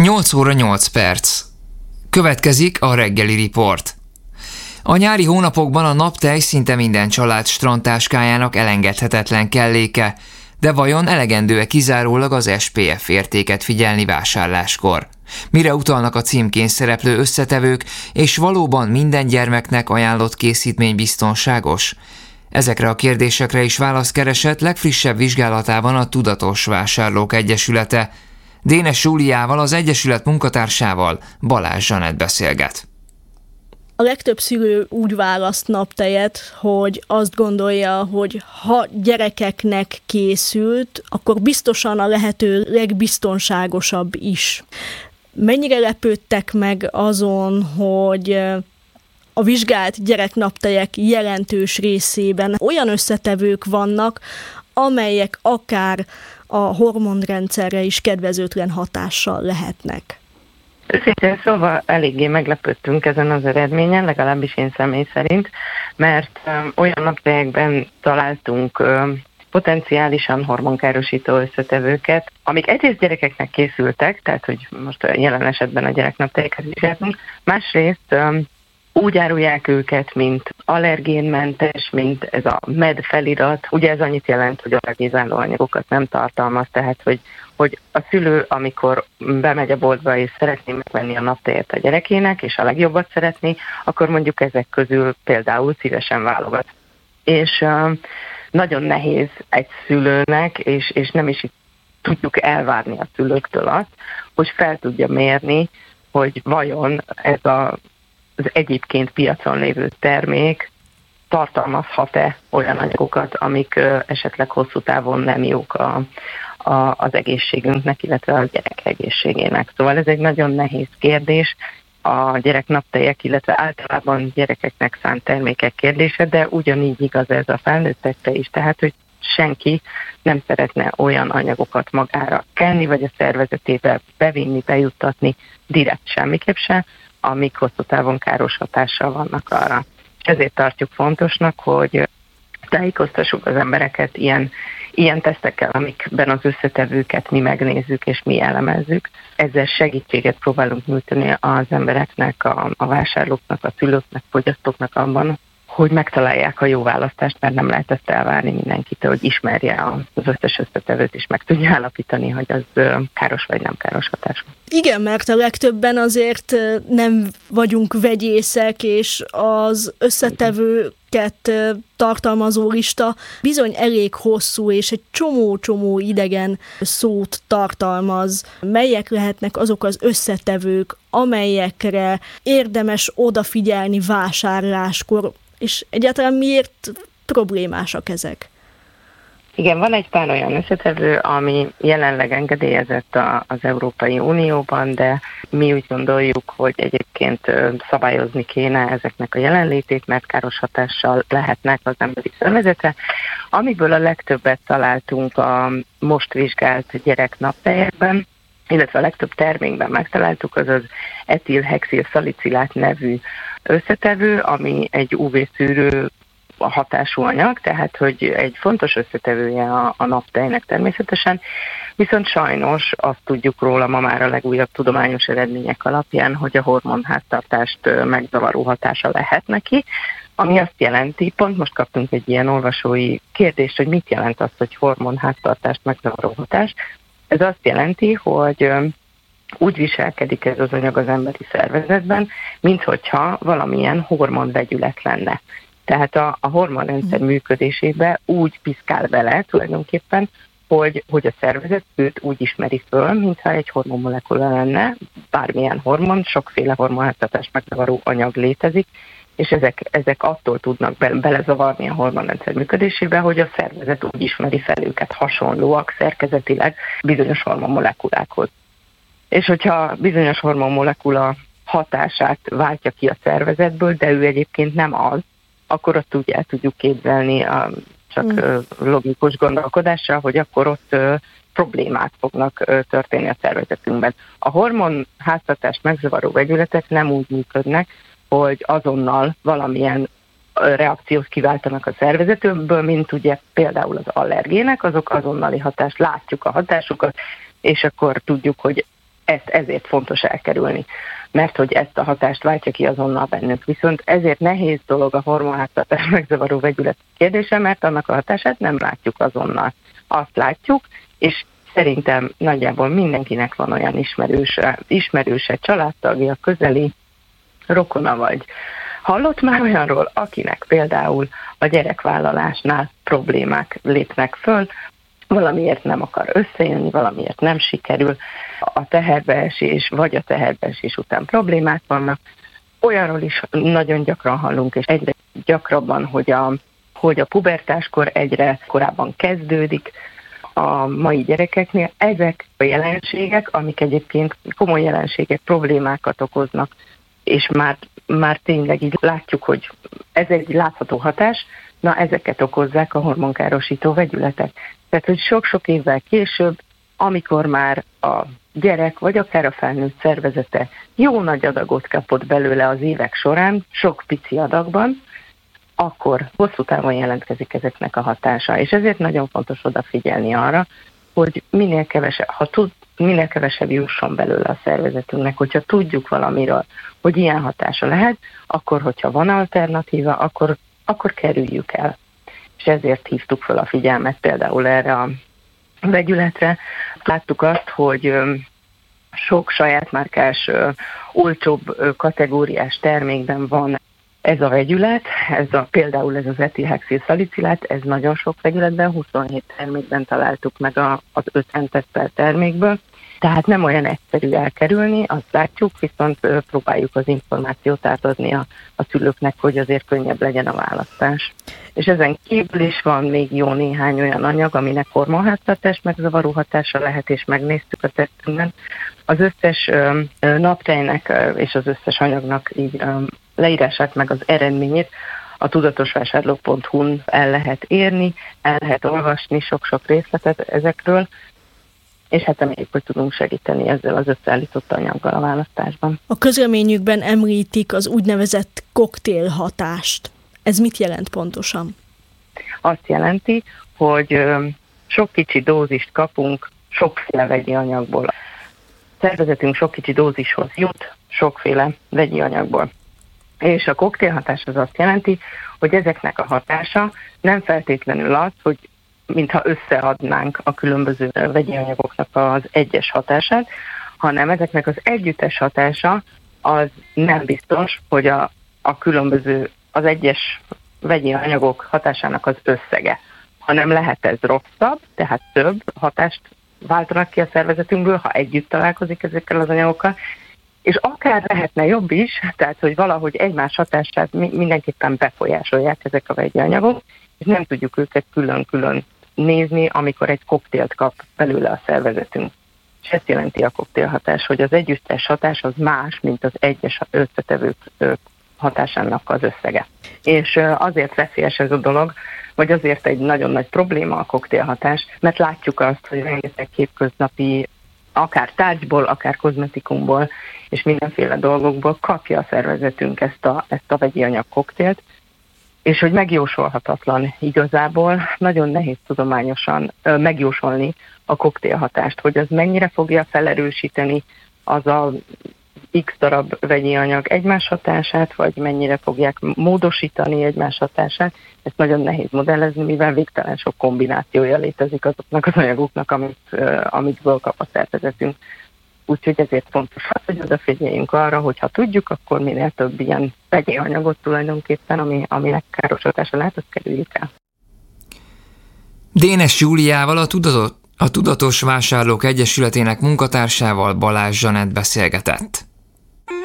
8 óra 8 perc. Következik a reggeli riport. A nyári hónapokban a naptej szinte minden család strandtáskájának elengedhetetlen kelléke, de vajon elegendő-e kizárólag az SPF értéket figyelni vásárláskor? Mire utalnak a címkén szereplő összetevők, és valóban minden gyermeknek ajánlott készítmény biztonságos? Ezekre a kérdésekre is választ keresett legfrissebb vizsgálatában a Tudatos Vásárlók Egyesülete. Dénes Júliával, az Egyesület munkatársával Balázs Zsanett beszélget. A legtöbb szülő úgy választ naptejet, hogy azt gondolja, hogy ha gyerekeknek készült, akkor biztosan a lehető legbiztonságosabb is. Mennyire lepődtek meg azon, hogy a vizsgált gyereknaptejek jelentős részében olyan összetevők vannak, amelyek akár a hormonrendszerre is kedvezőtlen hatással lehetnek? Őszintén szóval eléggé meglepődtünk ezen az eredményen, legalábbis én személy szerint, mert olyan naptejekben találtunk potenciálisan hormonkárosító összetevőket, amik egyrészt gyerekeknek készültek, tehát hogy most jelen esetben a gyereknaptejeket vizsgáltunk, másrészt úgy árulják őket, mint allergénmentes, mint ez a MED felirat. Ugye ez annyit jelent, hogy allergizáló anyagokat nem tartalmaz, tehát hogy a szülő, amikor bemegy a boltba és szeretné megvenni a naptejet a gyerekének, és a legjobbat szeretné, akkor mondjuk ezek közül például szívesen válogat. És nagyon nehéz egy szülőnek, és nem is tudjuk elvárni a szülőktől azt, hogy fel tudja mérni, hogy vajon ez az egyébként piacon lévő termék tartalmazhat-e olyan anyagokat, amik esetleg hosszú távon nem jók az egészségünknek, illetve a gyerek egészségének. Szóval ez egy nagyon nehéz kérdés, a gyereknaptejek, illetve általában gyerekeknek szánt termékek kérdése, de ugyanígy igaz ez a felnőttekre is, tehát hogy senki nem szeretne olyan anyagokat magára kenni, vagy a szervezetébe bevinni, bejuttatni direkt semmiképp sem, amik hosszú távon káros hatással vannak arra. Ezért tartjuk fontosnak, hogy tájékoztassuk az embereket ilyen tesztekkel, amikben az összetevőket mi megnézzük és mi elemezzük. Ezzel segítséget próbálunk nyújtani az embereknek, a vásárlóknak, a szülőknek, fogyasztóknak abban, hogy megtalálják a jó választást, mert nem lehet ezt elvárni mindenkitől, hogy ismerje az összes összetevőt, és meg tudja állapítani, hogy az káros vagy nem káros hatású. Igen, mert a legtöbben azért nem vagyunk vegyészek, és az összetevőket tartalmazó lista bizony elég hosszú, és egy csomó idegen szót tartalmaz. Melyek lehetnek azok az összetevők, amelyekre érdemes odafigyelni vásárláskor, és egyáltalán miért problémásak ezek? Igen, van egy pár olyan összetevő, ami jelenleg engedélyezett az Európai Unióban, de mi úgy gondoljuk, hogy egyébként szabályozni kéne ezeknek a jelenlétét, mert káros hatással lehetnek az emberi szervezetre. Amiből a legtöbbet találtunk a most vizsgált gyereknaptejekben, illetve a legtöbb termékben megtaláltuk, az az etilhexilszalicilát nevű összetevő, ami egy UV-szűrő hatású anyag, tehát hogy egy fontos összetevője a naptejnek természetesen, viszont sajnos azt tudjuk róla ma már a legújabb tudományos eredmények alapján, hogy a hormonháztartást megzavaró hatása lehet neki, ami azt jelenti, pont most kaptunk egy ilyen olvasói kérdést, hogy mit jelent az, hogy hormonháztartást megzavaró hatás. Ez azt jelenti, hogy úgy viselkedik ez az anyag az emberi szervezetben, minthogyha valamilyen hormonvegyület lenne. Tehát a hormonrendszer működésébe úgy piszkál bele tulajdonképpen, hogy a szervezet őt úgy ismeri föl, mintha egy hormonmolekula lenne, bármilyen hormon, sokféle hormonháztartást megzavaró anyag létezik, és ezek attól tudnak belezavarni a hormonrendszer működésébe, hogy a szervezet úgy ismeri fel őket, hasonlóak szerkezetileg bizonyos hormonmolekulákhoz. És hogyha bizonyos hormonmolekula hatását váltja ki a szervezetből, de ő egyébként nem az, akkor ott úgy el tudjuk képzelni csak logikus gondolkodással, hogy akkor ott problémák fognak történni a szervezetünkben. A hormonháztartást megzavaró vegyületek nem úgy működnek, hogy azonnal valamilyen reakciót kiváltanak a szervezetünkből, mint ugye például az allergének, azok azonnali hatást, látjuk a hatásukat, és akkor tudjuk, hogy ezért fontos elkerülni, mert hogy ezt a hatást váltja ki azonnal bennünk. Viszont ezért nehéz dolog a hormonháztartás megzavaró vegyület kérdése, mert annak a hatását nem látjuk azonnal. Azt látjuk, és szerintem nagyjából mindenkinek van olyan ismerőse, családtagja, közeli rokona vagy. Hallott már olyanról, akinek például a gyerekvállalásnál problémák lépnek föl, valamiért nem akar összejönni, valamiért nem sikerül, a teherbeesés vagy a teherbeesés után problémák vannak. Olyanról is nagyon gyakran hallunk, és egyre gyakrabban, hogy a pubertáskor egyre korábban kezdődik a mai gyerekeknél. Ezek a jelenségek, amik egyébként komoly jelenségek, problémákat okoznak, és már tényleg így látjuk, hogy ez egy látható hatás, na ezeket okozzák a hormonkárosító vegyületek. Tehát, hogy sok-sok évvel később, amikor már a gyerek, vagy akár a felnőtt szervezete jó nagy adagot kapott belőle az évek során, sok pici adagban, akkor hosszú távon jelentkezik ezeknek a hatása. És ezért nagyon fontos odafigyelni arra, hogy minél kevesebb jusson belőle a szervezetünknek, hogyha tudjuk valamiről, hogy ilyen hatása lehet, akkor, hogyha van alternatíva, akkor kerüljük el. És ezért hívtuk fel a figyelmet például erre a vegyületre. Láttuk azt, hogy sok saját márkás, olcsóbb kategóriás termékben van ez a vegyület, például ez az etilhexil-szalicilát, ez nagyon sok vegyületben, 27 termékben találtuk meg az 5 centet per termékből. Tehát nem olyan egyszerű elkerülni, azt látjuk, viszont próbáljuk az információt átadni a szülőknek, hogy azért könnyebb legyen a választás. És ezen kívül is van még jó néhány olyan anyag, aminek hormonháztartás megzavaró hatása lehet, és megnéztük a tesztünkben. Az összes naptejnek és az összes anyagnak így leírását meg az eredményét a tudatosvásárlók.hu-n el lehet érni, el lehet olvasni sok-sok részletet ezekről, és hát reméljük, hogy tudunk segíteni ezzel az összeállított anyaggal a választásban. A közleményükben említik az úgynevezett koktélhatást. Ez mit jelent pontosan? Azt jelenti, hogy sok kicsi dózist kapunk sokféle vegyi anyagból. A szervezetünk sok kicsi dózishoz jut sokféle vegyi anyagból. És a koktélhatás az azt jelenti, hogy ezeknek a hatása nem feltétlenül az, hogy mintha összeadnánk a különböző vegyi anyagoknak az egyes hatását, hanem ezeknek az együttes hatása az nem biztos, hogy a különböző, az egyes vegyi anyagok hatásának az összege, hanem lehet ez rosszabb, tehát több hatást váltanak ki a szervezetünkből, ha együtt találkozik ezekkel az anyagokkal, és akár lehetne jobb is, tehát hogy valahogy egymás hatását mindenképpen befolyásolják ezek a vegyi anyagok, és nem tudjuk őket külön-külön nézni, amikor egy koktélt kap belőle a szervezetünk. És ezt jelenti a koktélhatás, hogy az együttes hatás az más, mint az egyes összetevők hatásának az összege. És azért veszélyes ez a dolog, vagy azért egy nagyon nagy probléma a koktélhatás, mert látjuk azt, hogy rengeteg hétköznapi, akár tárgyból, akár kozmetikumból, és mindenféle dolgokból kapja a szervezetünk ezt a vegyi anyag koktélt, és hogy megjósolhatatlan igazából, nagyon nehéz tudományosan megjósolni a koktélhatást, hogy az mennyire fogja felerősíteni az a X darab vegyi anyag egymás hatását, vagy mennyire fogják módosítani egymás hatását. Ezt nagyon nehéz modellezni, mivel végtelen sok kombinációja létezik azoknak az anyagoknak, amikből kap a szervezetünk. Úgyhogy ezért fontos az, hogy odafigyeljünk arra, hogy ha tudjuk, akkor minél több ilyen vegyi anyagot tulajdonképpen, aminek káros hatása lehet, azt kerüljük el. Dénes Júliával, a Tudatos Vásárlók Egyesületének munkatársával Balázs Zsanett beszélgetett.